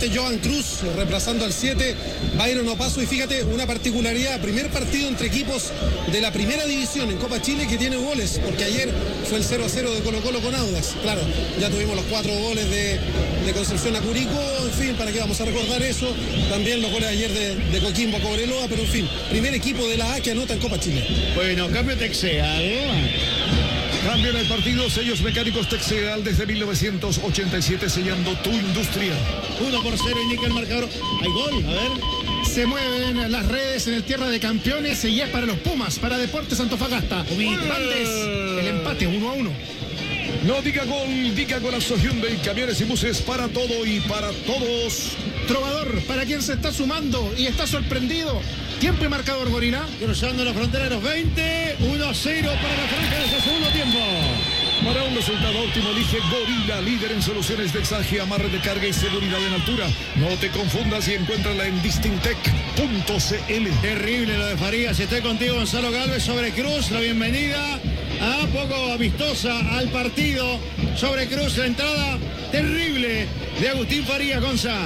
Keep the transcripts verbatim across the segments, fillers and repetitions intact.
nuevamente Johan Cruz reemplazando al siete, Byron Opaso. Y fíjate, una particularidad, primer partido entre equipos de la primera división en Copa Chile que tiene goles, porque ayer fue el cero a cero de Colo Colo con Audax. Claro, ya tuvimos los cuatro goles de, de Concepción a Curicó, en fin, ¿para qué vamos a recordar eso? También los goles ayer de, de Coquimbo a Cobreloa, pero en fin, primer equipo de la A que anota en Copa Chile. Bueno, cambio Texeal. Cambio en el partido, sellos mecánicos Texeal desde mil novecientos ochenta y siete, sellando tu industria. uno por cero indica el marcador. Hay gol, a ver. Se mueven las redes en el Tierra de Campeones y ya es para los Pumas, para Deportes Antofagasta. Valdés, el empate uno a uno. No diga gol, diga golazo. Hyundai, camiones y buses para todo y para todos. Trovador, para quien se está sumando y está sorprendido. Tiempo y marcador, Gorila. Cruzando la frontera de los veinte, uno a cero para la franja de ese segundo tiempo. Para un resultado óptimo, elige Gorila, líder en soluciones de exaje, amarre de carga y seguridad en altura. No te confundas y encuéntrala en distintec punto c l. Terrible lo de Farías. Estoy contigo, Gonzalo Galvez, sobre Cruz. La bienvenida a poco amistosa al partido. Sobre Cruz, la entrada terrible de Agustín Farías, Gonza.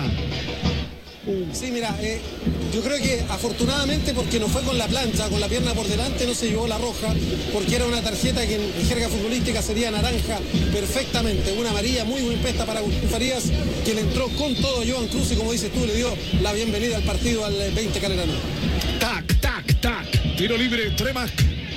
Sí, mira, eh, yo creo que afortunadamente, porque no fue con la plancha, con la pierna por delante, no se llevó la roja, porque era una tarjeta que en jerga futbolística sería naranja perfectamente, una amarilla muy muy pesta para Agustín Farías, que le entró con todo a Johan Cruz y, como dices tú, le dio la bienvenida al partido al veinte Calerano. Tac, tac, tac. Tiro libre, Tremac.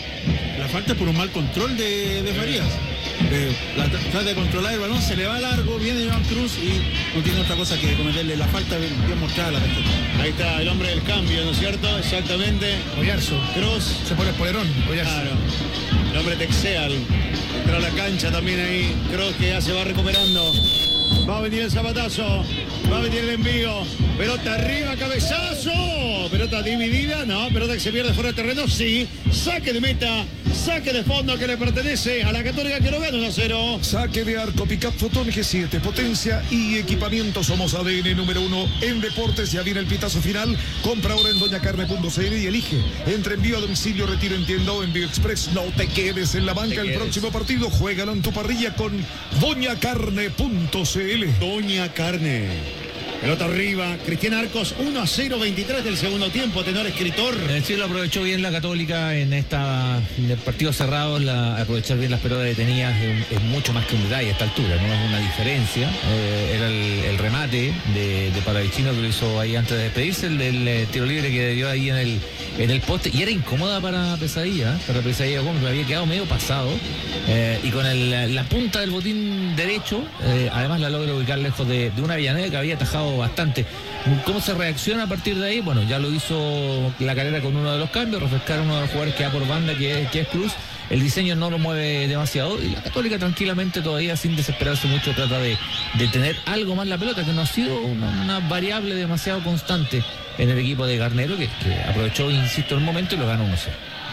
La falta es por un mal control de, de Farías. Eh, la trata de controlar el balón, se le va largo, viene Johan Cruz y no tiene otra cosa que cometerle la falta bien, bien mostrada la tarjeta. Ahí está el hombre del cambio, ¿no es cierto? Exactamente. Oyarzo. Cruz. Se pone el polerón, Oyarzo. Claro. El hombre Texeal. Entra a la cancha también ahí. Cruz, que ya se va recuperando. Va a venir el zapatazo. Va a venir el envío. Pelota arriba, cabezazo. Pelota dividida. No, pelota que se pierde fuera del terreno. Sí. Saque de meta. Saque de fondo que le pertenece a la Católica, que lo gana uno a cero. Saque de arco, Pickup Fotón G siete, potencia y equipamiento. Somos A D N número uno en deportes. Ya viene el pitazo final. Compra ahora en doña carne punto c l y elige entre envío a domicilio, retiro en tienda o envío express. No te quedes en la banca. El próximo partido, juégalo en tu parrilla con doña carne punto c l. Doña Carne. Pelota arriba, Cristian Arcos, uno a cero, veintitrés del segundo tiempo, tenor escritor. Sí, lo aprovechó bien la Católica en esta en el partido cerrado. La, aprovechar bien las pelotas detenidas es, es mucho más que un detalle a esta altura, no es una diferencia. Eh, era el, el remate de, de Paravicino que lo hizo ahí antes de despedirse, el del eh, tiro libre que dio ahí en el, en el poste, y era incómoda para Pesadilla, ¿eh? para Pesadilla Gómez, me había quedado medio pasado, eh, y con el, la punta del botín derecho, eh, además la logra ubicar lejos de, de una Avellaneda que había atajado bastante. ¿Cómo se reacciona a partir de ahí? Bueno, ya lo hizo la Calera con uno de los cambios, refrescar uno de los jugadores que va por banda, que es, que es Cruz. El diseño no lo mueve demasiado y la Católica tranquilamente, todavía sin desesperarse mucho, trata de, de tener algo más la pelota, que no ha sido una, una variable demasiado constante en el equipo de Garnero, que, que aprovechó, insisto, el momento y lo ganó uno cero.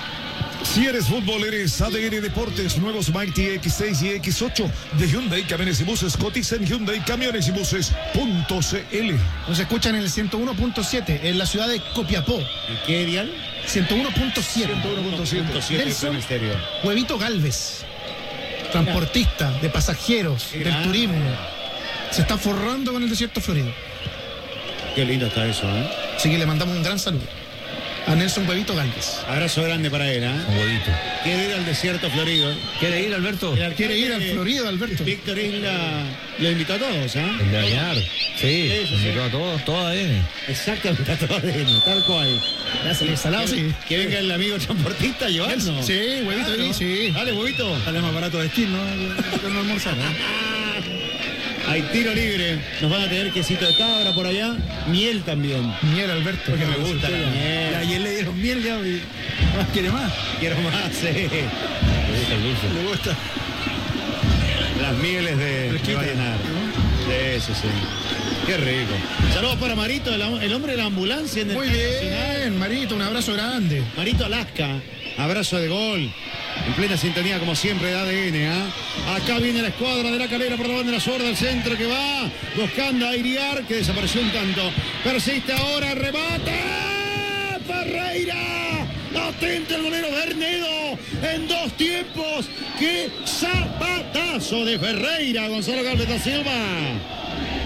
Si eres fútbol, eres A D N Deportes. Nuevos Mighty X seis y X ocho de Hyundai Camiones y Buses. Cotiza en Hyundai Camiones y Buses punto c l. Nos escuchan en el ciento uno punto siete en la ciudad de Copiapó. ¿Y qué dial? ciento uno punto siete. ciento uno punto siete. Nelson Huevito Galvez, transportista de pasajeros del Ah. turismo. Se está forrando con el desierto florido. Qué lindo está eso, ¿eh? Así que le mandamos un gran saludo a Nelson Huevito Galvez. Abrazo grande para él, ¿eh? Un huevito. Quiere ir al desierto florido. ¿Quiere ir, Alberto? El alcalde Quiere ir al de- Florido, Alberto. Víctor Isla lo invitó a todos, ¿ah? El de Bañar. Sí, Eso sí. invitó a todos, toda A D N. Exactamente, a todo adentro, tal cual. El salado, sí. Que venga el amigo transportista a llevarnos. Sí, Huevito, Claro. sí. Dale, huevito. Sale más barato vestir, ¿no? Que no almorzar, ¿eh? Hay tiro libre. Nos van a tener quesito de cabra por allá. Miel también. Miel, Alberto. Porque me gusta la Ya, miel. ayer le dieron miel ya y más quiere más. Quiero más, sí. Le gusta. Las mieles de, de Fresquita, Vallenar. Sí, sí, sí. Qué rico. Saludos para Marito, el, el hombre de la ambulancia en el Muy bien, Marito, un abrazo grande. Marito Alaska, abrazo de gol. En plena sintonía, como siempre, de A D N. ¿eh? Acá viene la escuadra de la Calera por la banda de la zurda, el centro que va buscando a Iriar, que desapareció un tanto. Persiste ahora, remate. Ferreira. Atenta el golero Bernedo en dos tiempos. ¡Qué zapatazo de Ferreira, Gonzalo Galvez da Silva!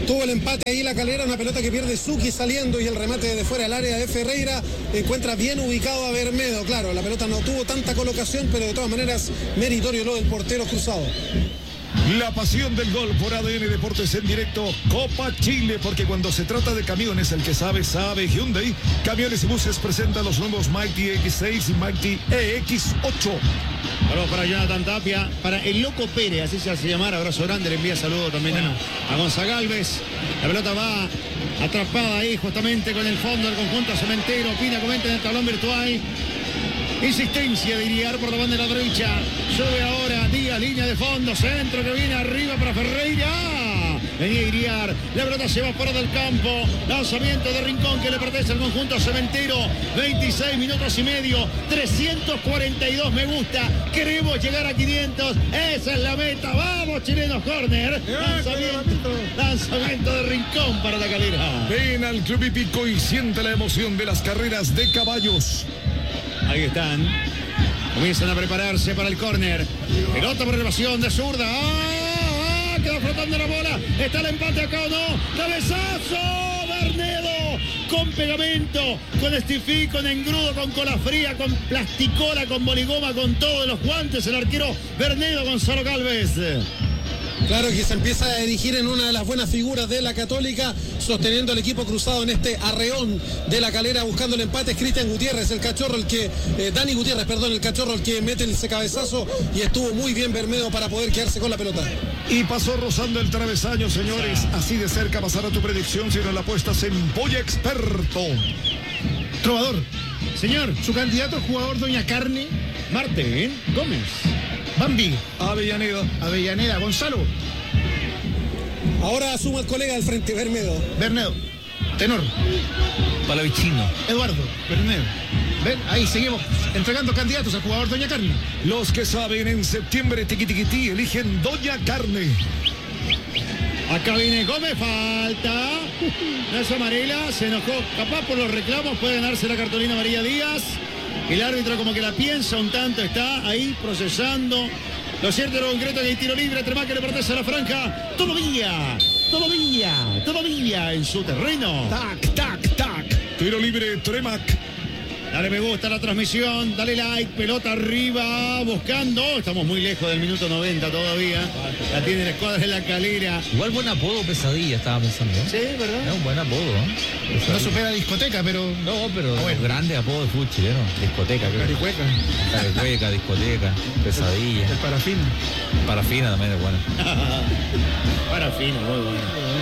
Tuvo el empate ahí La Calera, una pelota que pierde Zucchi saliendo y el remate de fuera del área de Ferreira. Encuentra bien ubicado a Bermedo. Claro, la pelota no tuvo tanta colocación, pero de todas maneras meritorio lo del portero cruzado. La pasión del gol por A D N Deportes en directo, Copa Chile, porque cuando se trata de camiones, el que sabe, sabe. Hyundai Camiones y Buses presenta los nuevos Mighty X seis y Mighty E X ocho. Saludos para Jonathan Tapia, para el Loco Pérez, así se hace llamar, abrazo grande, le envía saludos también bueno. a, a Gonzalo Galvez. La pelota va atrapada ahí justamente con el fondo del conjunto cementero. Pina comenta en el tablón virtual. Insistencia de Iriar por la banda de la derecha. Sube ahora Díaz, línea de fondo, centro que viene arriba para Ferreira. Venía Iriar, la pelota se va fuera del campo. Lanzamiento de Rincón que le pertenece al conjunto cementero. veintiséis minutos y medio, trescientos cuarenta y dos me gusta. Queremos llegar a quinientos. Esa es la meta. Vamos, chilenos, córner. Lanzamiento, lanzamiento de Rincón para La Calera. Ven al Club Hípico y siente la emoción de las carreras de caballos. Ahí están. Comienzan a prepararse para el córner. Pelota por elevación de zurda. ¡Ah! ¡Ah! Queda flotando la bola. ¿Está el empate acá o no? ¡Cabezazo! Bernedo con pegamento, con estifí, con engrudo, con cola fría, con plasticola, con boligoma, con todos los guantes. El arquero Bernedo, Gonzalo Galvez. Claro que se empieza a erigir en una de las buenas figuras de la Católica, sosteniendo al equipo cruzado en este arreón de La Calera, buscando el empate. Es Cristian Gutiérrez, el cachorro, el que, eh, Dani Gutiérrez, perdón, el cachorro, el que mete ese cabezazo, y estuvo muy bien Bermedo para poder quedarse con la pelota. Y pasó rozando el travesaño, señores. Así de cerca pasará tu predicción si no la apuestas en Polla Experto. Trovador, señor, su candidato jugador Doña Carne. Martín Gómez. Bambi. Avellaneda. Avellaneda. Gonzalo. Ahora suma el colega del frente, Bermedo. Bernedo. Tenor. Palavicino. Eduardo. Bernedo. Ven, ahí seguimos entregando candidatos al jugador Doña Carne. Los que saben, en septiembre, tiquitiquití, eligen Doña Carne. Acá viene Gómez, falta. No es amarela, se enojó. Capaz por los reclamos puede ganarse la cartulina María Díaz. El árbitro como que la piensa un tanto, está ahí procesando. Lo cierto, lo concreto, que hay tiro libre, Tremac que le pertenece a la franja. Todavía, todavía, todavía en su terreno. Tac, tac, tac. Tiro libre, Tremac. Dale me gusta a la transmisión, dale like, pelota arriba, buscando. Estamos muy lejos del minuto noventa todavía. La tiene la escuadra de La Calera. Igual buen apodo, Pesadilla, estaba pensando. ¿eh? Sí, ¿verdad? Es un buen apodo, ¿eh? No Pesadilla. supera discoteca, pero. No, pero Ah, bueno. grande apodo de fútbol chileno. Discoteca, creo. Caricueca. Caricueca, discoteca, Pesadilla. El parafín. Parafina también es bueno. Para fino, muy bueno.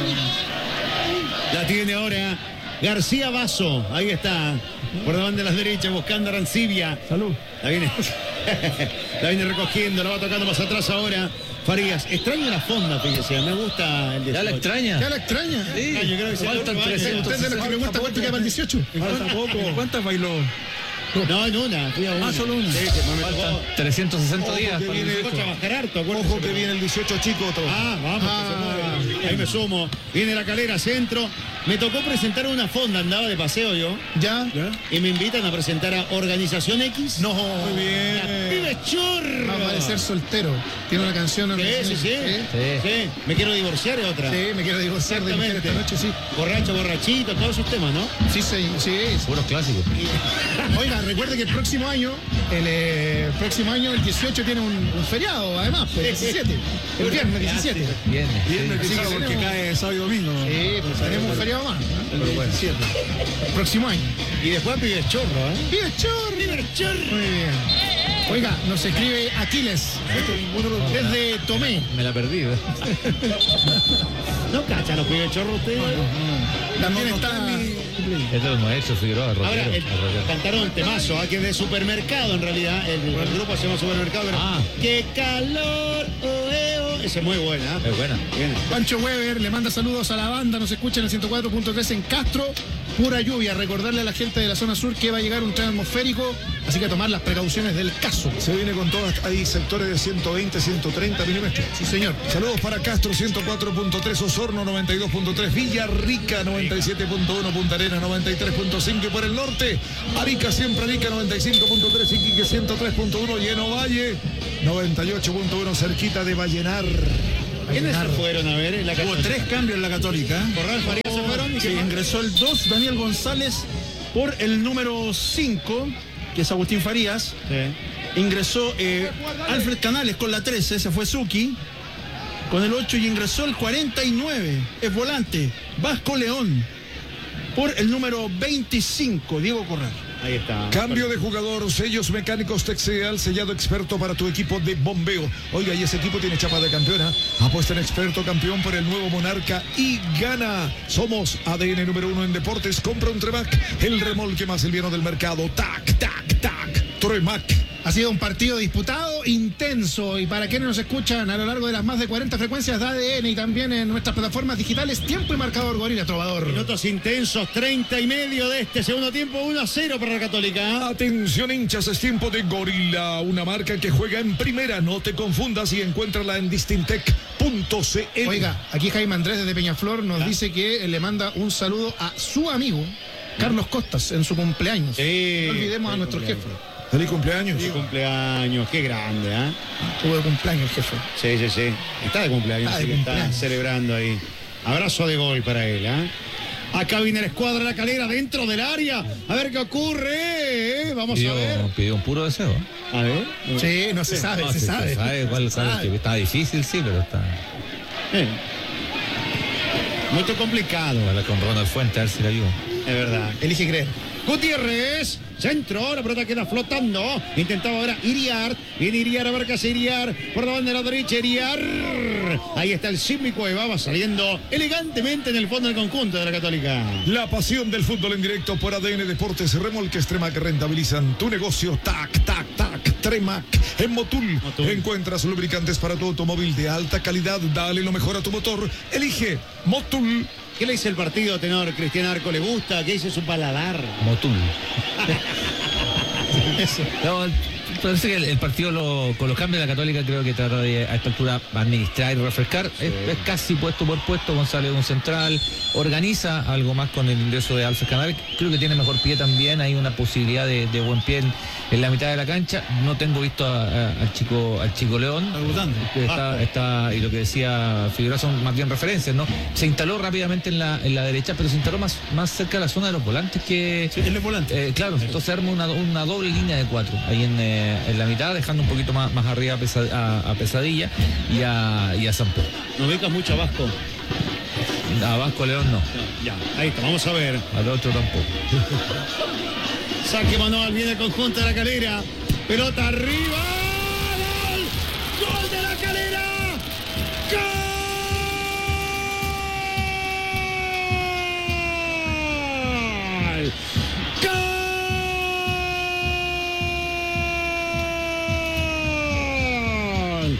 La tiene ahora García Vaso. Ahí está. Por la banda de las derechas, buscando a Arancibia. Salud. La viene, la viene recogiendo, la va tocando más atrás ahora. Farías, extraño la fonda, fíjese, me gusta el ¿Ya la dieciocho. extraña? ¿Ya la extraña? Sí, Ah, yo creo que sí, faltan otro año. trescientos. Usted es de los que me gusta cuánto queda para el dieciocho. Falta poco. ¿Cuántas bailó? No, en una, fui a una. Ah, solo una. Sí, que me tocó- trescientos sesenta Ojo días. que para el viene- me tocó trabajar harto, acuérdese. Ojo que viene el dieciocho chico. Otro. Ah, vamos, Ah. que se mueve. Ahí me sumo. Viene La Calera, centro. Me tocó presentar una fonda, andaba de paseo yo. ¿Ya? ¿Ya? Y me invitan a presentar a Organización X. No. Muy bien. ¡Pibe churro! Va a parecer soltero. Tiene una canción. Sí, sí, sí. Sí. Sí, me quiero divorciar es otra. Sí, me quiero divorciar de mujer esta noche, sí. Borracho, borrachito, todos esos temas, ¿no? Sí, sí, sí. Puros clásicos. Oiga, recuerde que el próximo año, el eh, próximo año, el dieciocho, tiene un, un feriado, además, pues, el diecisiete. El viernes diecisiete. Bien. Viernes Sí, diecisiete, sí, porque tenemos- cae sábado y domingo. Sí, pues tenemos un feriado más. ¿no? El diecisiete. El próximo año. Y después pibes chorro, ¿eh? ¡Vive chorro! ¡Pibes chorro! Muy bien. Oiga, nos escribe Aquiles desde Tomé. Me la perdí. ¿eh? ¿No cachan los pibes chorro ustedes? También está. Esto lo hemos hecho, Figueroa, el Ahora, rockero, el, el rockero. cantaron el temazo, ¿ah? Que es de supermercado en realidad. El, el grupo se llama Supermercado. Pero Ah. ¡qué calor! Oh, eh, oh. Ese es muy buena. ¿ah? Es buena. Bien. Pancho Weber le manda saludos a la banda, nos escucha en el ciento cuatro punto tres en Castro, pura lluvia. Recordarle a la gente de la zona sur que va a llegar un tren atmosférico, así que a tomar las precauciones del caso. Se viene con todas, hay sectores de ciento veinte, ciento treinta milímetros. Sí, señor. Saludos para Castro ciento cuatro punto tres, Osorno noventa y dos punto tres, Villarrica noventa y siete punto uno, Punta Arenas noventa y tres punto cinco y por el norte, Arica siempre Arica noventa y cinco punto tres, Iquique ciento tres punto uno y en Ovalle noventa y ocho punto uno cerquita de Vallenar. ¿Quiénes se fueron a ver en la Hubo Católica? tres cambios en la Católica. Corral, Farías se fueron. ¿Y Sí, qué más? ingresó el dos, Daniel González, por el número cinco, que es Agustín Farías. Sí. Ingresó eh, Alfred Canales con la trece, ese fue Suki. Con el ocho y ingresó el cuarenta y nueve, es volante, Vasco León. Por el número veinticinco, Diego Corral. Ahí está. Cambio de jugador, sellos mecánicos Texeal, sellado experto para tu equipo de bombeo. Oiga, y ese equipo tiene chapa de campeona. Apuesta en experto campeón por el nuevo Monarca y gana. Somos A D N número uno en deportes. Compra un Tremac, el remolque más liviano del mercado. Tac, tac, tac. Tremac. Ha sido un partido disputado, intenso, y para quienes nos escuchan a lo largo de las más de cuarenta frecuencias de A D N y también en nuestras plataformas digitales, tiempo y marcador, Gorila Trovador. Minutos intensos, treinta y medio de este segundo tiempo, uno a cero para la Católica. Atención hinchas, es tiempo de Gorila, una marca que juega en primera. No te confundas y encuéntrala en distintec punto c l. Oiga, aquí Jaime Andrés desde Peñaflor nos ¿Ah? dice que le manda un saludo a su amigo Carlos Costas en su cumpleaños. Sí, No olvidemos a sí, nuestro cumpleaños. jefe. Feliz cumpleaños. Feliz cumpleaños, qué grande, ¿eh? Tuvo de cumpleaños el jefe. Sí, sí, sí. Está de cumpleaños, Está de sí que está cumpleaños. celebrando ahí. Abrazo de gol para él, ¿eh? Acá viene la escuadra de la Calera dentro del área. A ver qué ocurre, ¿eh? Vamos Pidió, a ver. pidió un puro deseo. ¿eh? A ver. Sí, no se sabe, No, se sí, sabe. sabe cuál, Se cuál- sabe. que está difícil, sí, pero está. Eh. Muy complicado, Habla con Ronald Fuente, a ver si le ayuda. es verdad. Elige creer. Gutiérrez, centro, la pelota queda flotando. Intentaba ahora Iriar. Viene Iriar a ver qué hace Iriar. Por la banda de la derecha, Iriar. Ahí está el Simi Cueva, va saliendo elegantemente en el fondo del conjunto de la Católica. La pasión del fútbol en directo por A D N Deportes. Remolques Tremac rentabilizan tu negocio. Tac, tac, tac. Tremac. En Motul, Motul. encuentras lubricantes para tu automóvil de alta calidad. Dale lo mejor a tu motor. Elige Motul. ¿Qué le dice el partido, tenor Cristian Arco? ¿Le gusta? ¿Qué dice su paladar? Motul. No, parece que el, el partido lo- con los cambios de la Católica creo que trata de a esta altura administrar y refrescar. Es, es casi puesto por puesto. González un central, organiza algo más con el ingreso de Alfred Canales. Creo que tiene mejor pie también. Hay una posibilidad de, de buen pie en, en la mitad de la cancha. No tengo visto a- a- al chico al chico León. Está debutando. Que Está, está, y lo que decía Figueroa son más bien referencias, ¿no? Se instaló rápidamente en la, en la derecha, pero se instaló más, más cerca de la zona de los volantes que. Sí, él es volante. Eh, claro, entonces arma una, una doble línea de cuatro ahí en, eh, en la mitad, dejando un poquito más, más arriba a, Pesa- a- a Pesadilla y a, y a San Pedro. ¿Nos becas mucho a Vasco? A Vasco León no, Ya, ahí está, vamos a ver. al otro tampoco. Saque manual, viene el conjunto de la Calera. Pelota arriba. ¡Gol! ¡Gol de la Calera! ¡Gol! ¡Gol!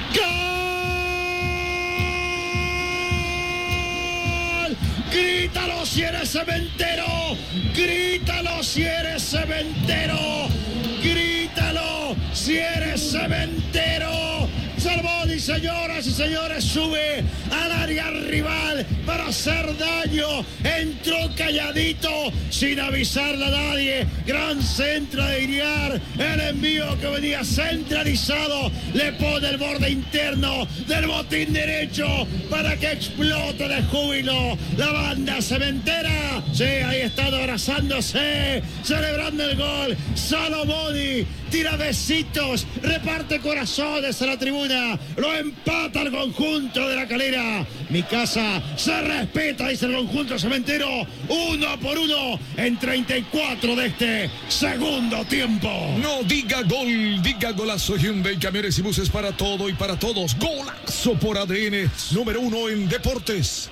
¡Gol! ¡Grítalo si eres cementero! ¡Grítalo si eres cementero! ¡Grítalo si eres cementero! Salvoni, señoras y señores, sube al área rival para hacer daño. Entró calladito, sin avisarle a nadie. Gran centro de Iriar. El envío que venía centralizado le pone el borde interno del botín derecho para que explote de júbilo la banda cementera. Sí, ahí están abrazándose, celebrando el gol. Salomoni tira besitos, reparte corazones a la tribuna. Lo empata el conjunto de la Calera. Mi casa se respeta, dice el conjunto cementero. Uno por uno en treinta y cuatro de este segundo tiempo. No diga gol, diga golazo. Hyundai, camiones y buses para todo y para todos. Golazo por A D N, número uno en deportes.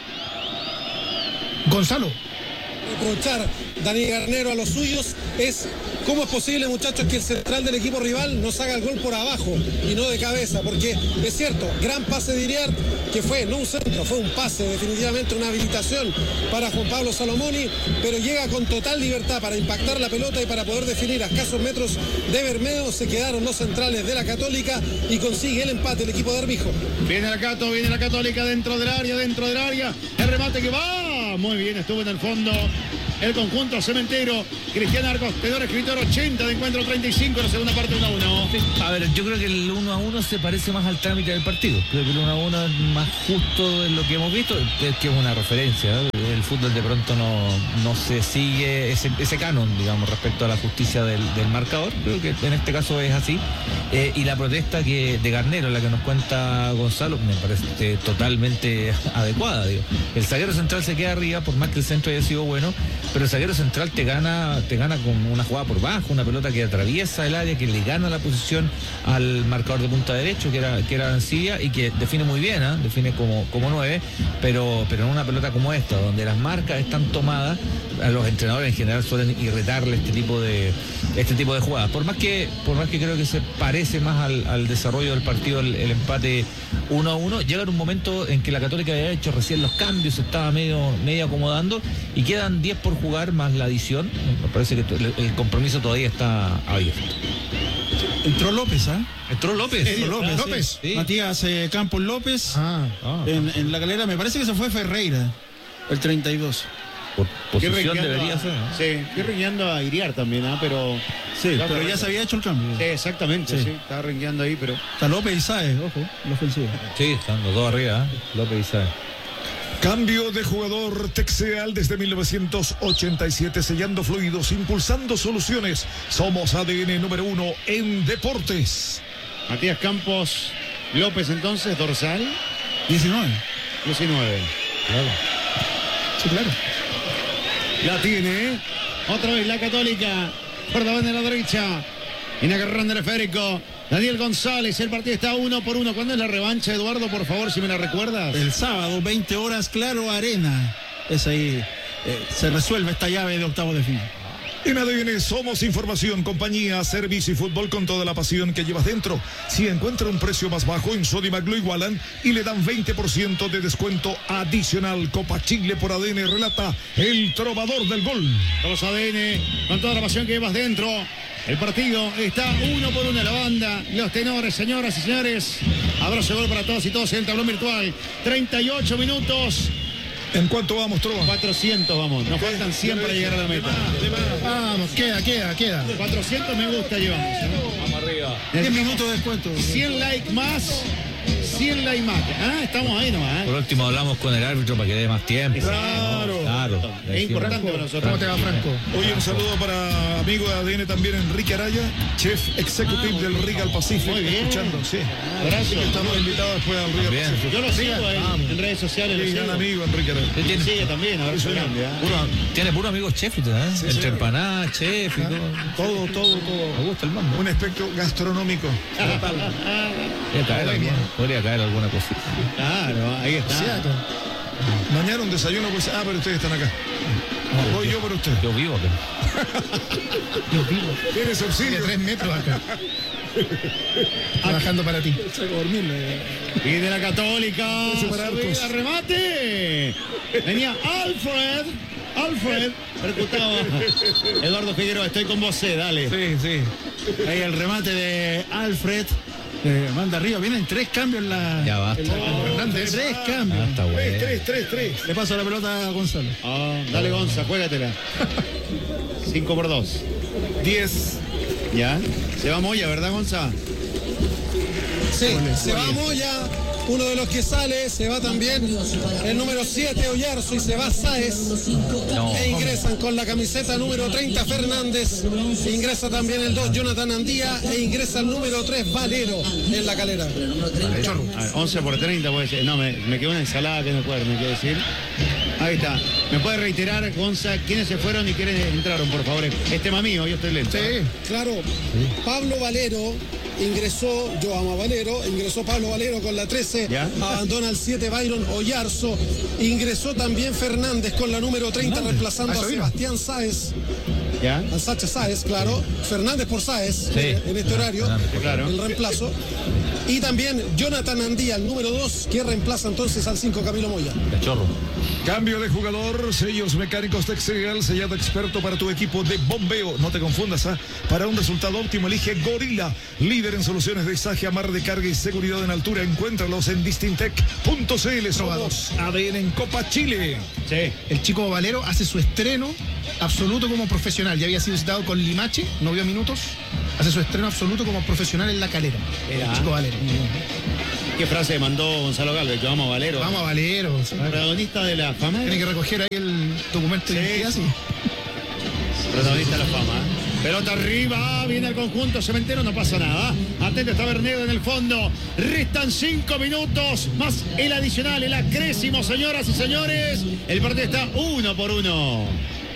Gonzalo. Aprovechar Dani Garnero a los suyos es cómo es posible, muchachos, que el central del equipo rival nos haga el gol por abajo y no de cabeza, porque es cierto, gran pase de Iriar, que fue no un centro, fue un pase, definitivamente una habilitación para Juan Pablo Salomoni, pero llega con total libertad para impactar la pelota y para poder definir a escasos metros de Bermejo. Se quedaron los centrales de la Católica y consigue el empate el equipo de Armijo. Viene la Cato, viene la Católica dentro del área, dentro del área. El remate que va. Muy bien, estuvo en el fondo. el conjunto cementero. Cristian Arcos, tenor escritor ochenta de encuentro treinta y cinco, la segunda parte uno a uno. A ver, yo creo que el uno a uno se parece más al trámite del partido. Creo que el uno a uno es más justo de lo que hemos visto, es que es una referencia. ¿eh? El fútbol de pronto no, no se sigue ese, ese canon, digamos, respecto a la justicia del, del marcador. Creo que en este caso es así. Eh, y la protesta que de Garnero, la que nos cuenta Gonzalo, me parece totalmente adecuada. Digo. El zaguero central se queda arriba, por más que el centro haya sido bueno, pero el zaguero central te gana, te gana con una jugada por bajo, una pelota que atraviesa el área, que le gana la posición al marcador de punta derecho, que era, que era Arancibia, y que define muy bien, ¿eh? define como, como nueve, pero, pero en una pelota como esta, donde las marcas están tomadas, a los entrenadores en general suelen irritarle este tipo de este tipo de jugadas. Por más que, por más que creo que se parece más al, al desarrollo del partido, el, el empate uno a uno, llega en un momento en que la Católica había hecho recién los cambios, se estaba medio, medio acomodando, y quedan diez por jugar más la adición. Me parece que el, el compromiso todavía está abierto. Entró López, ¿ah? ¿eh? Entró López. Entró López, López. Sí. Sí. Matías eh, Campos López. Ah, Ah. En, en la galera, me parece que se fue Ferreira, el treinta y dos. Por posición Que debería a, ser, ¿no? Sí, que rengueando a Iriar también, ¿ah? pero... Sí, Claro, pero correcto. ya se había hecho el cambio. Sí, exactamente, Sí. sí, estaba rengueando ahí, pero... Está López y Sáez, ojo, la ofensiva. Sí, están los dos arriba, ¿eh? López y Sáez. Cambio de jugador Texeal desde mil novecientos ochenta y siete, sellando fluidos, impulsando soluciones. Somos A D N número uno en deportes. Matías Campos López, entonces, dorsal, diecinueve. diecinueve. Claro. Sí, claro. La tiene, otra vez la Católica, por la banda de la derecha, en agarrando el esférico, Daniel González, el partido está uno por uno. ¿Cuándo es la revancha, Eduardo? Por favor, si me la recuerdas. El sábado, veinte horas, Claro Arena. Es ahí, eh, se resuelve esta llave de octavos de final. En A D N somos información, compañía, servicio y fútbol con toda la pasión que llevas dentro. Si encuentra un precio más bajo, en Sodimac lo igualan y le dan veinte por ciento de descuento adicional. Copa Chile por A D N, relata el trovador del gol. Todos A D N, con toda la pasión que llevas dentro. El partido está uno por uno, la banda, los tenores, señoras y señores. Abrazo de gol para todos y todos en el tablón virtual. treinta y ocho minutos. ¿En cuánto vamos, Trova? cuatrocientos vamos, nos faltan cien para llegar a la meta. vamos, queda, queda, queda. cuatrocientos me gusta llevamos. ¿no? Vamos arriba. diez minutos de descuento. cien likes más, cien likes más. Ah, estamos ahí nomás. ¿eh? Por último hablamos con el árbitro para que dé más tiempo. Claro. Claro. Es importante para nosotros. ¿Cómo te va, Franco? Oye, un saludo para amigo de A D N también, Enrique Araya, chef executive del Regal Pacific. Muy bien. Escuchando, sí. Abrazo. Estamos invitados después al Regal También. Pacific. Yo lo sigo en, en redes sociales. Sí, lo gran sigo. amigo Enrique Araya. Él tiene, Sigue también, abrazo grande. ¿eh? puro, tiene puro amigo chef, ¿eh? Entre señor. empanadas, chef y todo. Todo, todo, Me todo. gusta el mambo. Un espectro gastronómico. Total. Podría caer, alguna, podría caer alguna cosita. Claro, ahí está. Seattle. Mañana un desayuno, pues. Ah, pero ustedes están acá. Voy yo por usted. Yo vivo acá. ¿Tienes Tiene subsidio? tres metros acá. Trabajando para ti. Y de la Católica. Eso para subida, hartos. remate. Venía Alfred. Alfred. Percutaba. Eduardo Figueroa, estoy con vos, eh, dale. Sí, sí. Ahí el remate de Alfred. Eh, manda arriba, vienen tres cambios en la. Ya basta. en la- Hernández. Tres Ah, cambios. está Tres, bueno. tres, tres, tres. Le paso la pelota a Gonzalo. Ah, dale, Gonza, juégatela. cinco por dos. Diez. Ya. Se va Moya, ¿verdad, Gonza? Sí, se va Moya, uno de los que sale, se va también el número siete Oyarzo y se va Sáez. No. E ingresan con la camiseta número treinta Fernández, ingresa también el dos Jonathan Andía e ingresa el número tres Valero en la calera. A ver, once por treinta puede ser. No, me, me quedó una ensalada que no puedo, me quiere decir. Ahí está. ¿Me puede reiterar, Gonza, quiénes se fueron y quiénes entraron, por favor? Es tema mío, yo estoy lento. Sí, claro. Pablo Valero ingresó, yo amo a Valero, ingresó Pablo Valero con la trece, ¿Ya? abandona el siete Byron Oyarzo, ingresó también Fernández con la número treinta reemplazando Ah, a eso vino. Sebastián Sáez. ¿Ya? Al Sacha Sáez, claro. Fernández por Sáez, Sí. eh, en este horario. Claro. El reemplazo. Y también Jonathan Andía, el número dos, que reemplaza entonces al cinco Camilo Moya. Cachorro. Cambio de jugador, sellos mecánicos Texegal, sellado experto para tu equipo de bombeo. No te confundas, ¿ah? Para un resultado óptimo, elige Gorila, líder en soluciones de izaje, amarre de carga y seguridad en altura. Encuéntralos en distintec punto c l. Somos A D N en Copa Chile. Sí. El chico Valero hace su estreno absoluto como profesional. Ya había sido citado con Limache, no vio minutos. Hace su estreno absoluto como profesional en La Calera. Era. El chico Valero. ¿Qué frase mandó Gonzalo Galvez? Que vamos a Valero. Vamos a Valero. Sí. Protagonista de la fama. Tiene que recoger ahí el documento de Sí. identidad, sí. Protagonista de la fama. Pelota arriba, viene el conjunto cementero, no pasa nada. Atento está Bernedo en el fondo. Restan cinco minutos más el adicional, el acrésimo, señoras y señores. El partido está uno por uno.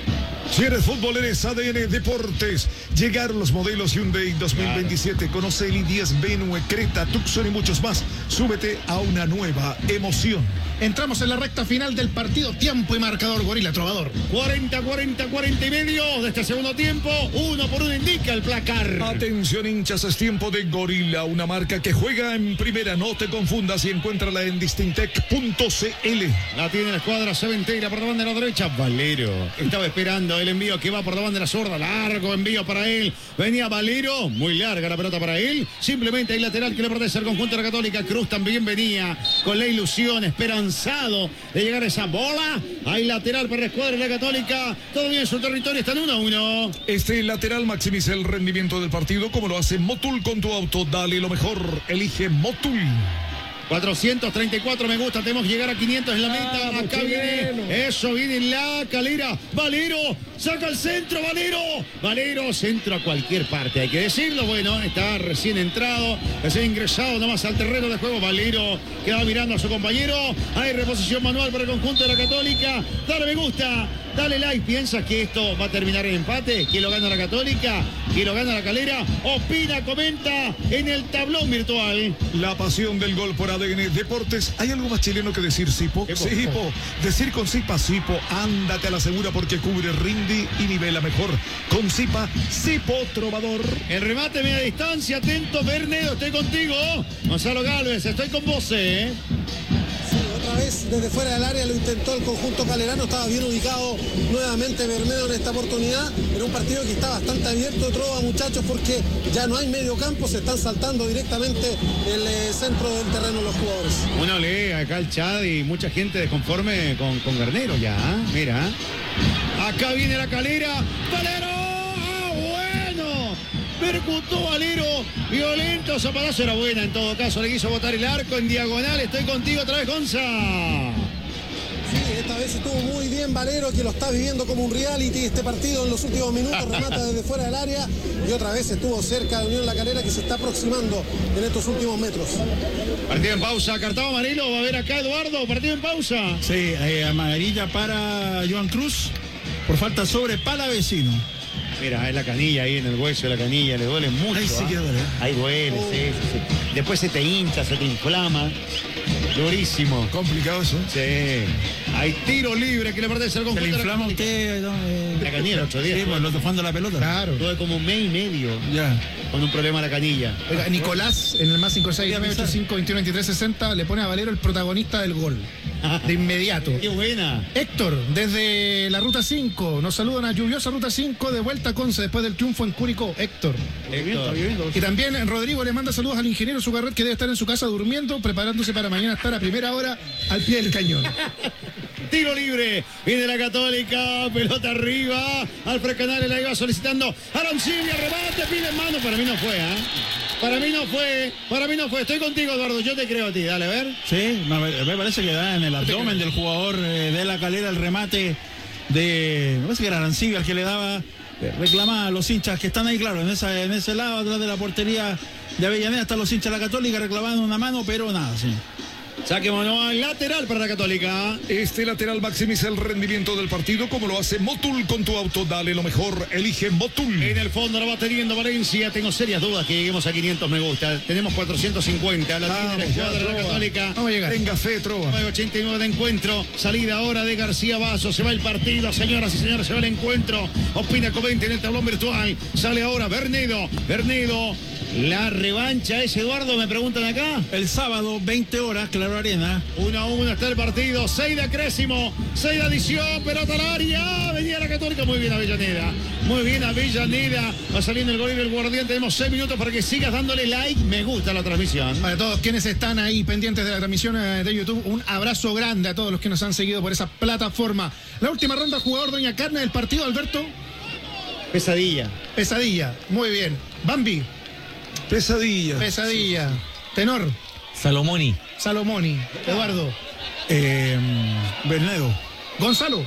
Si eres futbolero, eres A D N Deportes. Llegaron los modelos Hyundai dos mil veintisiete. Conoce el i diez, Venue, Creta, Tucson y muchos más. Súbete a una nueva emoción. Entramos en la recta final del partido. Tiempo y marcador, Gorila Trovador. cuarenta, cuarenta, cuarenta y medio de este segundo tiempo. Uno por uno indica el placar. Atención, hinchas, es tiempo de Gorila, una marca que juega en primera. No te confundas y encuéntrala en distintec punto c l. La tiene la escuadra Cementera por la banda de la derecha. Valero estaba esperando el envío que va por la banda de la zurda. Largo envío para él. Venía Valero. Muy larga la pelota para él. Simplemente hay lateral que le pertenece al conjunto de la Católica. Cruz también venía con la ilusión, esperanzado de llegar a esa bola. Hay lateral para la escuadra de la Católica. Todavía en su territorio están uno a uno. Este lateral maximiza el rendimiento del partido como lo hace Motul con tu auto. Dale lo mejor. Elige Motul. cuatrocientos treinta y cuatro me gusta, tenemos que llegar a quinientos en la meta. Vamos, Acá chileno. viene, eso viene la Calera. Valero, saca el centro, Valero. Valero, centro a cualquier parte, hay que decirlo. Bueno, está recién entrado, recién ingresado nomás al terreno de juego. Valero queda mirando a su compañero. Hay reposición manual para el conjunto de la Católica. Dale me gusta, dale like. ¿Piensas que esto va a terminar en empate? ¿Quién lo gana la Católica? ¿Quién lo gana la Calera? Opina, comenta en el tablón virtual. La pasión del gol por A D N Deportes. ¿Hay algo más chileno que decir, Sipo? ¿Qué, Sipo. Decir con Sipa, Sipo, ándate a la segura porque cubre, rinde y nivela mejor. Con Sipa, Sipo Trovador. El remate media distancia, atento, Bernedo, estoy contigo. Gonzalo Galvez, estoy con vos, ¿eh? Sí, otra vez desde fuera del área lo intentó el conjunto calerano, estaba bien ubicado nuevamente Bermedo en esta oportunidad, en un partido que está bastante abierto, Trova, muchachos, porque ya no hay medio campo, se están saltando directamente el eh, centro del terreno los jugadores. Uno lee acá el chat y mucha gente desconforme con, con Bernero ya, ¿eh? Mira. Acá viene la Calera, Valero, ¡ah, bueno! Percutó Valero, violento, zapatazo, era buena en todo caso, le quiso botar el arco en diagonal. Estoy contigo otra vez, Gonza. Sí, esta vez estuvo muy bien Valero, que lo está viviendo como un reality este partido en los últimos minutos, remata desde fuera del área y otra vez estuvo cerca de Unión La Calera, que se está aproximando en estos últimos metros. Partido en pausa, cartón amarilo, va a ver acá Eduardo, partido en pausa. Sí, eh, amarilla para Joan Cruz por falta sobre Palavecino. Mira, es la canilla ahí en el hueso de la canilla, le duele mucho. Ahí sí ¿ah? que duele. Ahí duele, Oh. sí, sí, sí. Después se te hincha, se te inflama. Durísimo. Complicado eso. Sí. Hay tiro libre que le pertenece al ¿Se conjunto. le de la inflama a Católica. usted? No, eh, La canilla el otro día. Sí, pues, lo está jugando la pelota. Claro. Tuve como un mes y medio Ya. con un problema a la canilla. Oiga, Nicolás, en el más cinco seis nueve ocho cinco veintiuno veintitrés sesenta, le pone a Valero el protagonista del gol. De inmediato. Qué buena. Héctor, desde la ruta cinco, nos saludan a lluviosa ruta cinco de vuelta a Conce después del triunfo en Curicó. Héctor. Héctor. Y también Rodrigo le manda saludos al ingeniero Sugarret, que debe estar en su casa durmiendo, preparándose para mañana estar a primera hora al pie del cañón. Tiro libre, viene la Católica, pelota arriba, Alfred Canales la iba solicitando, Arancibia, rebate, pide mano, para mí no fue, ¿ah? Para mí no fue, para mí no fue, estoy contigo Eduardo, yo te creo a ti, dale, a ver. Sí, me, me parece que da en el abdomen del jugador eh, de la Calera el remate de, me parece que era Arancibia el que le daba, eh, reclamaba a los hinchas que están ahí, claro, en, esa, en ese lado, atrás de la portería de Avellaneda, están los hinchas de la Católica reclamando una mano, pero nada, sí. Saque manual lateral para la Católica. Este lateral maximiza el rendimiento del partido como lo hace Motul con tu auto. Dale lo mejor, elige Motul. En el fondo lo va teniendo Valencia. Tengo serias dudas que lleguemos a quinientos me gusta. Tenemos cuatrocientos cincuenta. La tiene la escuadra de la Católica. Vamos a llegar. Tenga fe, Trova. ochenta y nueve de encuentro. Salida ahora de García Vaso. Se va el partido, señoras y señores. Se va el encuentro. Opina, comente en el tablón virtual. Sale ahora Bernedo. Bernedo. La revancha es, Eduardo, me preguntan acá. El sábado, veinte horas, Claro Arena. uno a uno está el partido. seis de acrésimo. seis de adición. Pelota al área. Venía la Católica. Muy bien Avellaneda. Muy bien Avellaneda. Va saliendo el gol del Guardián. Tenemos seis minutos para que sigas dándole like. Me gusta la transmisión. Para todos quienes están ahí pendientes de la transmisión de YouTube, un abrazo grande a todos los que nos han seguido por esa plataforma. La última ronda, jugador Doña Carne del partido, Alberto. Pesadilla. Pesadilla. Muy bien. Bambi. Pesadilla. Pesadilla. Tenor. Salomoni. Salomoni. Eduardo. Eh, Bernedo. Gonzalo.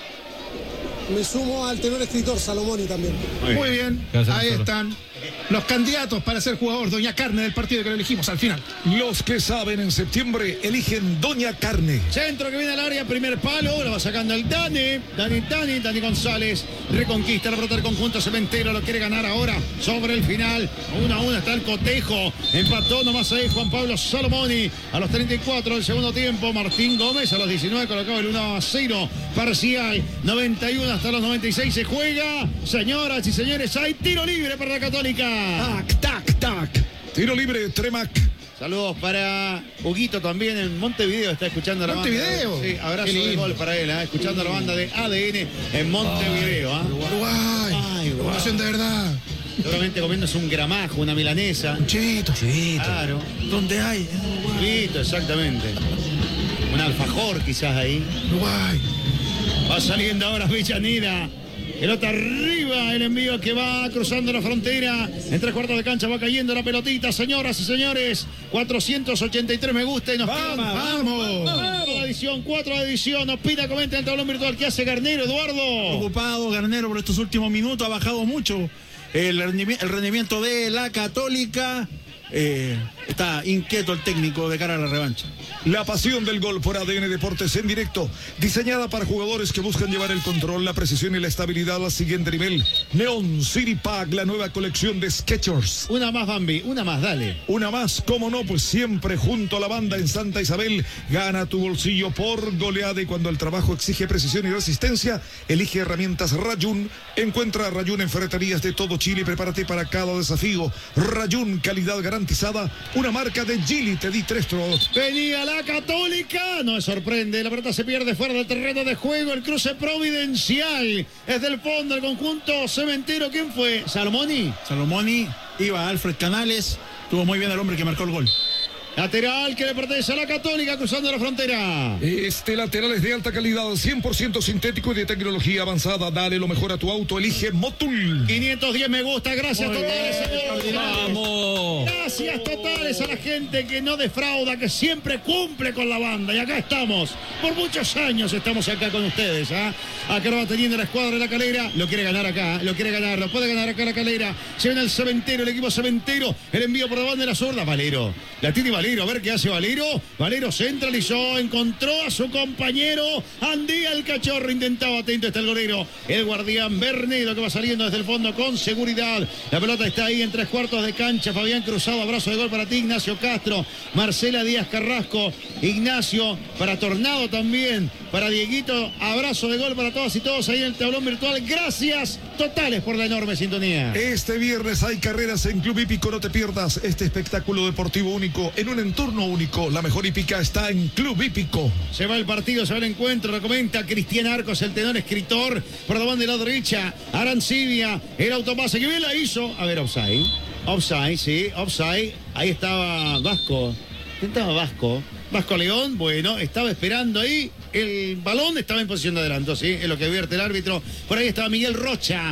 Me sumo al tenor escritor Salomoni también. Muy bien. Gracias, Ahí Gonzalo. están los candidatos para ser jugador Doña Carne del partido que lo elegimos al final. Los que saben en septiembre eligen Doña Carne. Centro que viene al área, primer palo, lo va sacando el Dani, Dani, Dani, Dani González, reconquista la pelota del conjunto cementero, lo quiere ganar ahora sobre el final, uno a uno está el cotejo, empató nomás ahí Juan Pablo Salomoni, a los treinta y cuatro del segundo tiempo, Martín Gómez a los diecinueve colocaba el uno a cero, parcial, noventa y uno hasta los noventa y seis se juega, señoras y señores, hay tiro libre para la Católica. Tac, tac, tac. Tiro libre, Tremac. Saludos para Huguito también en Montevideo, está escuchando la Montevideo. banda. Sí, abrazo Qué de lindo. gol para él, ¿eh? Escuchando la banda de A D N en Montevideo. ¿eh? Uruguay. Ay, Uruguay. Emoción de verdad. Seguramente comiéndose un gramajo, una milanesa. Chito. Claro. ¿Dónde hay? Huguito, exactamente. Un alfajor quizás ahí. Uruguay. Va saliendo ahora Villanida. Pelota arriba, el envío que va cruzando la frontera. En tres cuartos de cancha va cayendo la pelotita, señoras y señores. cuatrocientos ochenta y tres me gusta y nos quedan. Vamos. Cuatro de edición, cuatro de edición. Opina, comenta en el tablón virtual. ¿Qué hace Garnero, Eduardo? Ocupado Garnero por estos últimos minutos, ha bajado mucho el, rendimi- el rendimiento de la Católica. Eh, está inquieto el técnico de cara a la revancha. La pasión del gol por A D N Deportes en directo, diseñada para jugadores que buscan llevar el control, la precisión y la estabilidad al siguiente nivel. Neon City Pack, la nueva colección de Skechers. Una más, Bambi, una más, dale. Una más, cómo no, pues siempre junto a la banda en Santa Isabel. Gana tu bolsillo por goleada y cuando el trabajo exige precisión y resistencia, elige herramientas Rayun. Encuentra a Rayun en ferreterías de todo Chile y prepárate para cada desafío. Rayun, calidad garantizada, una marca de Gili, te di tres tros. Venía la Católica, no me sorprende, la pelota se pierde fuera del terreno de juego, el cruce providencial, es del fondo el conjunto cementero, ¿quién fue? ¿Salomoni? Salomoni, iba Alfred Canales, tuvo muy bien el hombre que marcó el gol. Lateral que le pertenece a la Católica cruzando la frontera. Este lateral es de alta calidad, cien por ciento sintético y de tecnología avanzada. Dale lo mejor a tu auto, elige Motul. quinientos diez me gusta, gracias Muy totales, bien, señores. ¡Vamos! Gracias totales a la gente que no defrauda, que siempre cumple con la banda. Y acá estamos, por muchos años estamos acá con ustedes. ¿eh? Acá lo va teniendo la escuadra de la Calera. Lo quiere ganar acá, lo quiere ganar, lo puede ganar acá la Calera. Se viene el cementero, el equipo cementero. El envío por la banda de la zurda, Valero. La tiene Valero, a ver qué hace Valero. Valero centralizó, encontró a su compañero. Andía el cachorro, intentaba, atento está el golero. El guardián Bernedo que va saliendo desde el fondo con seguridad. La pelota está ahí en tres cuartos de cancha. Fabián Cruzado, abrazo de gol para ti, Ignacio Castro. Marcela Díaz Carrasco. Ignacio para Tornado también. Para Dieguito, abrazo de gol para todas y todos ahí en el tablón virtual. Gracias totales por la enorme sintonía. Este viernes hay carreras en Club Hípico, no te pierdas este espectáculo deportivo único en un entorno único. La mejor hípica está en Club Hípico. Se va el partido, se va el encuentro, lo comenta Cristian Arcos, el tenor escritor, por la banda de la derecha, Arancibia, el autopase, que bien la hizo. A ver, offside, offside, sí, offside, ahí estaba Vasco, intentaba Vasco, Vasco León, bueno, estaba esperando ahí, el balón estaba en posición de adelanto, sí, es lo que advierte el árbitro. Por ahí estaba Miguel Rocha,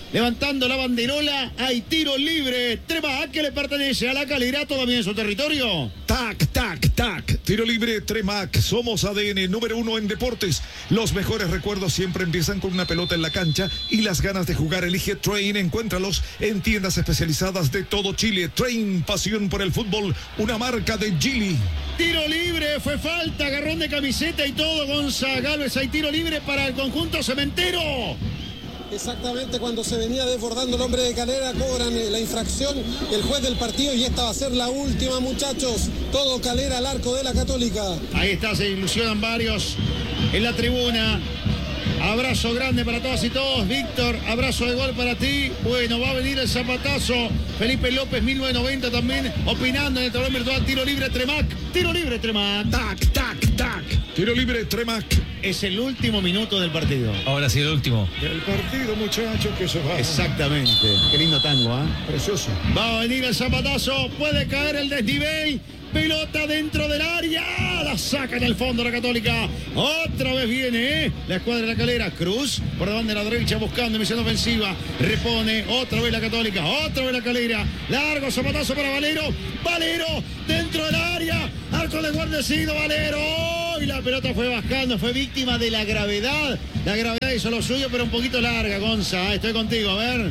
levantando la banderola. Hay tiro libre. Tremac, que le pertenece a La Calera, todavía en su territorio. Tac, tac, tac. Tiro libre Tremac. Somos A D N número uno en deportes. Los mejores recuerdos siempre empiezan con una pelota en la cancha y las ganas de jugar. Elige Train. Encuéntralos en tiendas especializadas de todo Chile. Train, pasión por el fútbol. Una marca de Gili. Tiro libre, fue falta, agarrón de camiseta y todo. Gonza Galvez, hay tiro libre para el conjunto cementero. Exactamente, cuando se venía desbordando el hombre de Calera, cobran eh, la infracción el juez del partido y esta va a ser la última, muchachos. Todo Calera al arco de la Católica. Ahí está, se ilusionan varios en la tribuna. Abrazo grande para todas y todos. Víctor, abrazo de gol para ti. Bueno, va a venir el zapatazo. Felipe López, mil novecientos noventa también, opinando en el tablón virtual. Tiro libre Tremac. Tiro libre Tremac. Tac, tac, tac. Tiro libre Tremac. Es el último minuto del partido. Ahora sí, el último. Del partido, muchachos, que se va. Exactamente. Qué lindo tango, ¿ah? ¿eh? Precioso. Va a venir el zapatazo. Puede caer el desnivel. Pelota dentro del área. La saca en el fondo la Católica. Otra vez viene ¿eh? la escuadra de La Calera. Cruz por la banda de la derecha buscando misión ofensiva. Repone otra vez la Católica. Otra vez la Calera. Largo zapatazo para Valero. Valero dentro del área. Arco de guardecido. Valero. Y la pelota fue bajando. Fue víctima de la gravedad. La gravedad hizo lo suyo, pero un poquito larga, Gonza. Estoy contigo. A ver.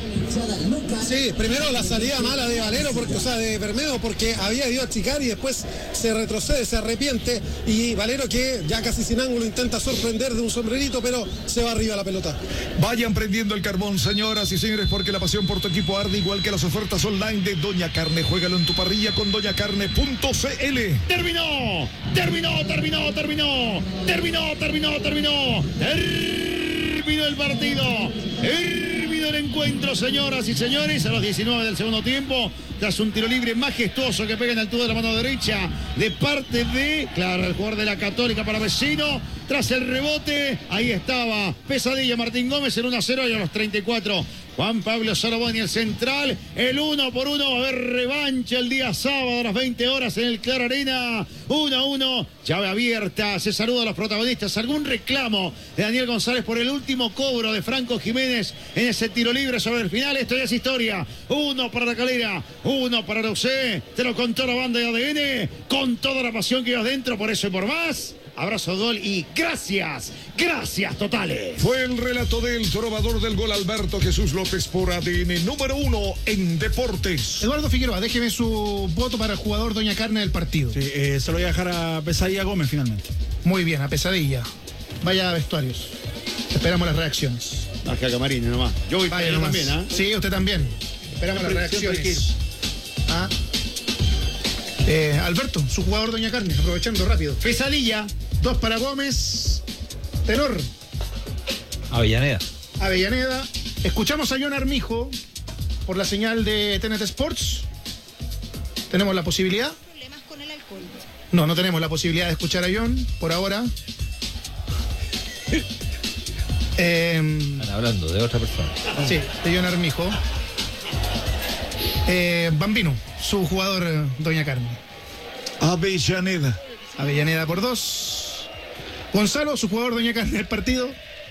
Sí, primero la salida mala de Valero, porque, o sea, de Bermejo, porque había ido a achicar y después se retrocede, se arrepiente. Y Valero, que ya casi sin ángulo, intenta sorprender de un sombrerito, pero se va arriba la pelota. Vayan prendiendo el carbón, señoras y señores, porque la pasión por tu equipo arde igual que las ofertas online de Doña Carne. Juégalo en tu parrilla con doña carne punto c l. Terminó, terminó, terminó, terminó, terminó, terminó, terminó. Terminó el partido. Terminó el encuentro, señoras y señores, a los diecinueve del segundo tiempo, tras un tiro libre majestuoso que pega en altura de la mano derecha de parte de, claro, el jugador de la Católica para Vecino. Tras el rebote, ahí estaba Pesadilla Martín Gómez, el uno a cero, y a los treinta y cuatro Juan Pablo Saraboni, el central, el uno por uno. Va a haber revancha el día sábado a las veinte horas en el Claro Arena. uno a uno, llave abierta. Se saluda a los protagonistas. ¿Algún reclamo de Daniel González por el último cobro de Franco Jiménez en ese tiro libre sobre el final? Esto ya es historia. Uno para La Calera, uno para la U C. Te lo contó la banda de A D N con toda la pasión que iba adentro, por eso y por más. Abrazo, gol y gracias, gracias totales. Fue el relato del trovador del gol, Alberto Jesús López, por A D N número uno en deportes. Eduardo Figueroa, déjeme su voto para el jugador Doña Carne del partido. Sí, eh, se lo voy a dejar a Pesadilla Gómez finalmente. Muy bien, a Pesadilla. Vaya a vestuarios. Esperamos las reacciones. Baja a Camarines nomás. Yo voy para allá también, ¿ah? ¿eh? Sí, usted también. Esperamos Siempre, las reacciones. ¿Ah? Eh, Alberto, su jugador Doña Carne, aprovechando rápido. Pesadilla. Dos para Gómez. Tenor. Avellaneda. Avellaneda. Escuchamos a John Armijo por la señal de T N T Sports. ¿Tenemos la posibilidad? Problemas con el alcohol. No, no tenemos la posibilidad de escuchar a John por ahora. eh, Están hablando de otra persona. Sí, de John Armijo. Eh, Bambino, su jugador eh, Doña Carne. Avellaneda. Avellaneda por dos. Gonzalo, su jugador Doña Carne del partido.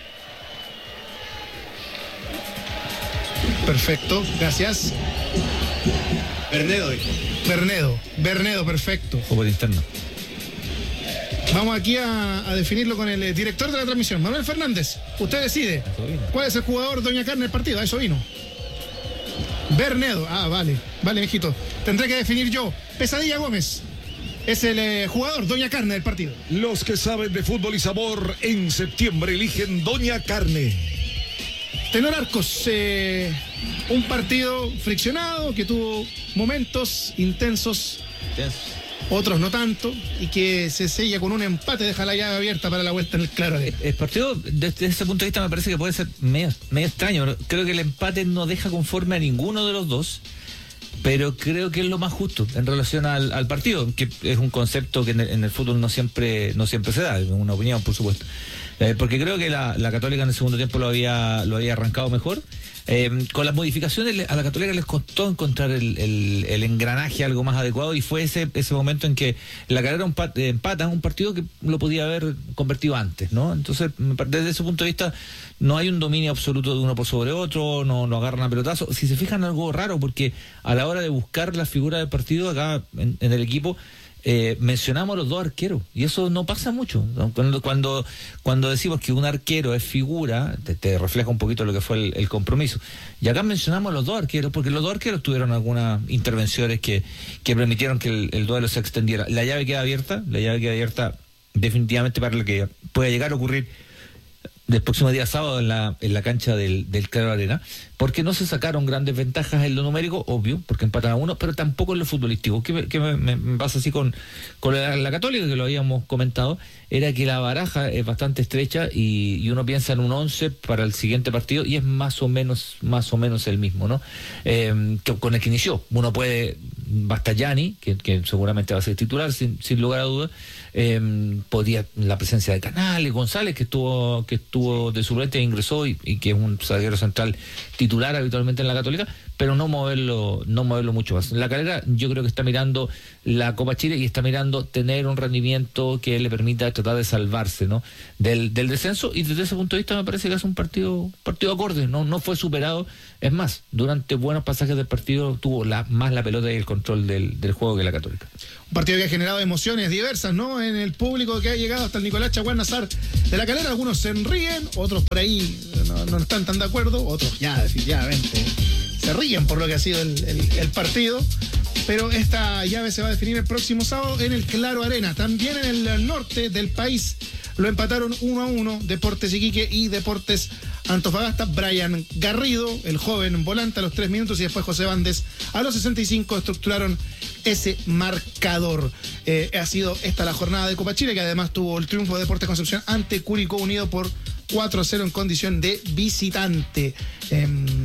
Perfecto, gracias. Bernedo, dijo. Bernedo, Bernedo, perfecto. O por interno. Vamos aquí a, a definirlo con el eh, director de la transmisión, Manuel Fernández. Usted decide cuál es el jugador Doña Carne del partido. A eso vino. Bernedo, ah, vale, vale, mijito. Tendré que definir yo. Pesadilla Gómez es el eh, jugador Doña Carne del partido. Los que saben de fútbol y sabor en septiembre eligen Doña Carne. Tenor Arcos, eh, un partido friccionado que tuvo momentos intensos, Intenso. otros no tanto, y que se sella con un empate, deja la llave abierta para la vuelta en el Claro Arena. El partido, desde ese punto de vista, me parece que puede ser medio, medio extraño. Creo que el empate no deja conforme a ninguno de los dos, pero creo que es lo más justo en relación al, al partido, que es un concepto que en el, en el fútbol no siempre, no siempre se da, es una opinión, por supuesto. Eh, porque creo que la, la Católica en el segundo tiempo lo había, lo había arrancado mejor. Eh, con las modificaciones a la Católica les costó encontrar el, el, el engranaje algo más adecuado, y fue ese ese momento en que la Calera empata un partido que lo podía haber convertido antes, ¿no? Entonces, desde ese punto de vista, no hay un dominio absoluto de uno por sobre otro, no, no agarran a pelotazo. Si se fijan, algo raro, porque a la hora de buscar la figura del partido acá en, en el equipo, Eh, mencionamos a los dos arqueros, y eso no pasa mucho. Cuando cuando, cuando decimos que un arquero es figura, te, te refleja un poquito lo que fue el, el compromiso. Y acá mencionamos a los dos arqueros, porque los dos arqueros tuvieron algunas intervenciones que, que permitieron que el, el duelo se extendiera. La llave queda abierta, la llave queda abierta definitivamente para lo que pueda llegar a ocurrir del próximo día sábado en la, en la cancha del, del Claro Arena, porque no se sacaron grandes ventajas en lo numérico, obvio, porque empatan a uno, pero tampoco en lo futbolístico. ¿Qué, qué me, me, me pasa así con, con la, la Católica, que lo habíamos comentado? Era que la baraja es bastante estrecha y, y uno piensa en un once para el siguiente partido y es más o menos más o menos el mismo, ¿no? Eh, que, con el que inició. Uno puede, basta Gianni, que, que seguramente va a ser titular sin, sin lugar a dudas. Eh, podría la presencia de Canales, González, que estuvo que estuvo de suplente e ingresó y, y que es un zaguero central titular habitualmente en la Católica, pero no moverlo no moverlo mucho más. La Calera yo creo que está mirando la Copa Chile y está mirando tener un rendimiento que le permita tratar de salvarse, ¿no? del, del descenso, y desde ese punto de vista me parece que es un partido partido acorde, no no fue superado. Es más, durante buenos pasajes del partido tuvo la, más la pelota y el control del, del juego que la Católica. Un partido que ha generado emociones diversas, ¿no? En el público que ha llegado hasta el Nicolás Chaguán Nazar de la Calera. Algunos se ríen, otros por ahí no, no están tan de acuerdo, otros ya definitivamente se ríen por lo que ha sido el, el, el partido. Pero esta llave se va a definir el próximo sábado en el Claro Arena. También en el norte del país lo empataron uno a uno Deportes Iquique y Deportes Antofagasta. Brian Garrido, el joven volante, a los tres minutos, y después José Bandes a los sesenta y cinco estructuraron ese marcador. Eh, ha sido esta la jornada de Copa Chile, que además tuvo el triunfo de Deportes Concepción ante Curicó Unido por cuatro a cero en condición de visitante. Eh,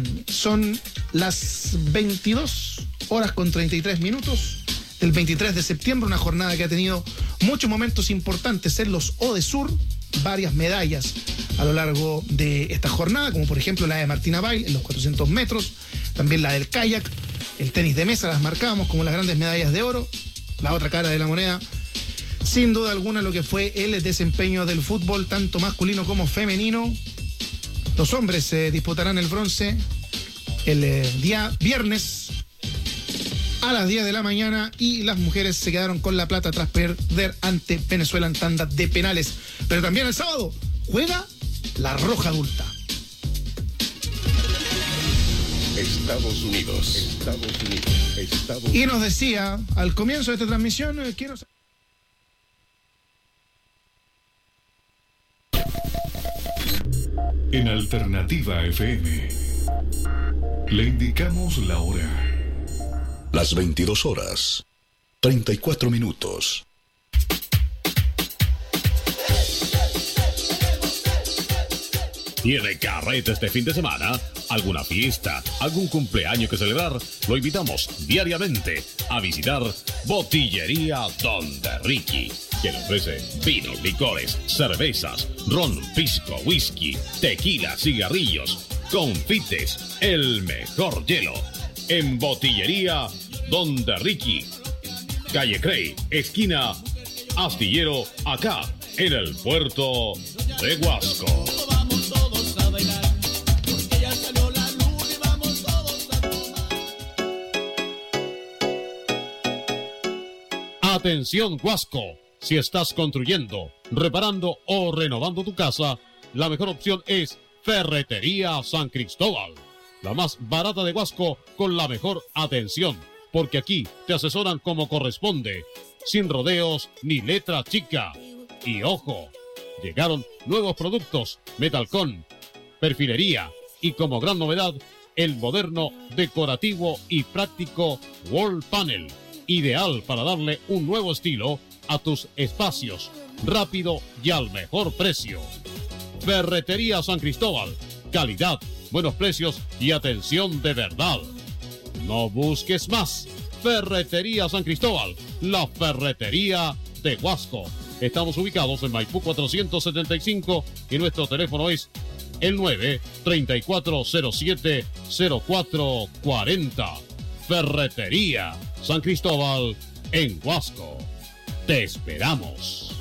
son las veintidós horas con treinta y tres minutos del veintitrés de septiembre, una jornada que ha tenido muchos momentos importantes en los ODESUR, varias medallas a lo largo de esta jornada, como por ejemplo la de Martina Bail en los cuatrocientos metros, también la del kayak, el tenis de mesa, las marcábamos como las grandes medallas de oro. La otra cara de la moneda, sin duda alguna, lo que fue el desempeño del fútbol, tanto masculino como femenino. Los hombres se eh, disputarán el bronce el eh, día viernes a las diez de la mañana, y las mujeres se quedaron con la plata tras perder ante Venezuela en tanda de penales. Pero también el sábado juega la Roja Adulta. Estados Unidos, Estados Unidos, Estados Unidos. Y nos decía al comienzo de esta transmisión, eh, quiero... En Alternativa F M le indicamos la hora. Las veintidós horas, treinta y cuatro minutos. ¿Tiene carrete este fin de semana? ¿Alguna fiesta? ¿Algún cumpleaños que celebrar? Lo invitamos diariamente a visitar Botillería Donde Ricky, que le ofrece vinos, licores, cervezas, ron, pisco, whisky, tequila, cigarrillos, confites, el mejor hielo. En Botillería Donde Ricky, calle Crey, esquina Astillero, acá en el puerto de Huasco. Atención Huasco, si estás construyendo, reparando o renovando tu casa, la mejor opción es Ferretería San Cristóbal, la más barata de Huasco con la mejor atención, porque aquí te asesoran como corresponde, sin rodeos ni letra chica. Y ojo, llegaron nuevos productos, Metalcon, perfilería y, como gran novedad, el moderno, decorativo y práctico Wall Panel, ideal para darle un nuevo estilo a tus espacios, rápido y al mejor precio. Ferretería San Cristóbal, calidad, buenos precios y atención de verdad. No busques más. Ferretería San Cristóbal, la ferretería de Huasco. Estamos ubicados en Maipú cuatrocientos setenta y cinco y nuestro teléfono es el nueve, treinta y cuatro cero siete, cero cuatro cuarenta. Ferretería San Cristóbal en Huasco. Te esperamos.